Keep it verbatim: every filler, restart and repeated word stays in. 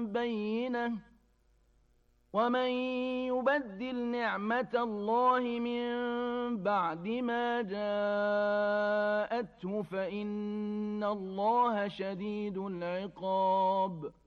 بينة ومن يبدل نعمة الله من بعد ما جاءته فإن الله شديد العقاب